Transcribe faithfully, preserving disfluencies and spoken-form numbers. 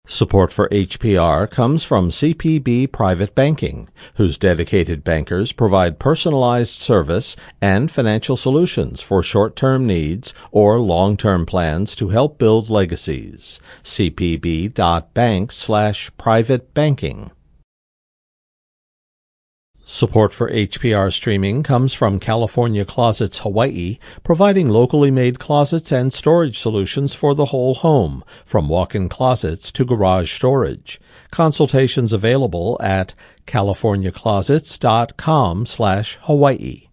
Support for H P R comes from C P B Private Banking, whose dedicated bankers provide personalized service and financial solutions for short-term needs or long-term plans to help build legacies. c p b dot bank slash private banking. Support for H P R streaming comes from California Closets Hawaii, providing locally made closets and storage solutions for the whole home, from walk-in closets to garage storage. Consultations available at california closets dot com slash Hawaii.